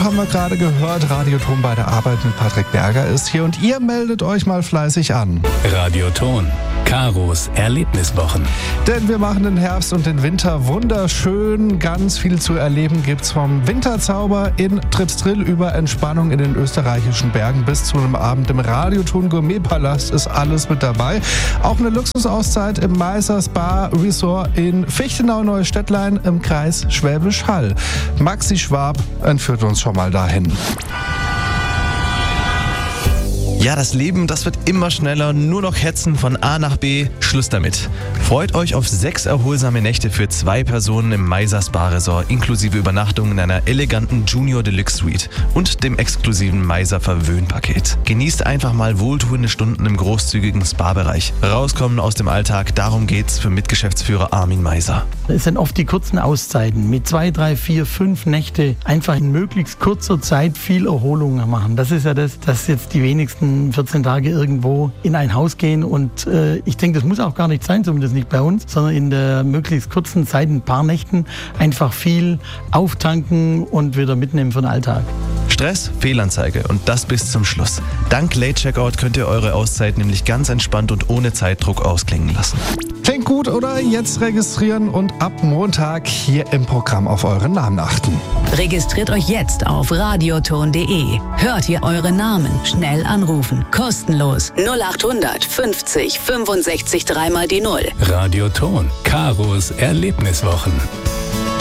haben wir gerade gehört. Radioton bei der Arbeit mit Patrick Berger ist hier und ihr meldet euch mal fleißig an. Radioton. Karos Erlebniswochen. Denn wir machen den Herbst und den Winter wunderschön. Ganz viel zu erleben gibt's vom Winterzauber in Tripsdrill über Entspannung in den österreichischen Bergen bis zu einem Abend im Radioton Gourmetpalast ist alles mit dabei. Auch eine Luxusauszeit im Meiser Spa Resort in Fichtenau-Neustädtlein im Kreis Schwäbisch Hall. Maxi Schwab entführt uns schon mal dahin. Ja, das Leben, das wird immer schneller, nur noch hetzen von A nach B, Schluss damit. Freut euch auf 6 erholsame Nächte für 2 Personen im Meiser Spa Resort, inklusive Übernachtung in einer eleganten Junior Deluxe Suite und dem exklusiven Meiser Verwöhnpaket. Genießt einfach mal wohltuende Stunden im großzügigen Spa-Bereich. Rauskommen aus dem Alltag, darum geht's für Mitgeschäftsführer Armin Meiser. Es sind oft die kurzen Auszeiten mit 2, 3, 4, 5 Nächte einfach in möglichst kurzer Zeit viel Erholung machen. Das ist ja das, dass jetzt die wenigsten 14 Tage irgendwo in ein Haus gehen und ich denke, das muss auch gar nicht sein, zumindest nicht bei uns, sondern in der möglichst kurzen Zeit, ein paar Nächten, einfach viel auftanken und wieder mitnehmen für den Alltag. Stress, Fehlanzeige und das bis zum Schluss. Dank Late Checkout könnt ihr eure Auszeit nämlich ganz entspannt und ohne Zeitdruck ausklingen lassen. Klingt gut, oder? Jetzt registrieren und ab Montag hier im Programm auf euren Namen achten. Registriert euch jetzt auf radioton.de. Hört ihr eure Namen, schnell anrufen, kostenlos 0800 50 65 3 mal die 0. Radioton. Karos Erlebniswochen.